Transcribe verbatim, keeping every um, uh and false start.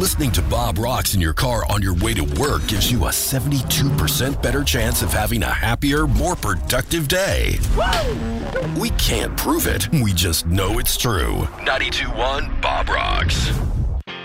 listening to Bob Rocks in your car on your way to work gives you a seventy-two percent better chance of having a happier, more productive day. Woo! We can't prove it. We just know it's true. ninety-two point one Bob Rocks.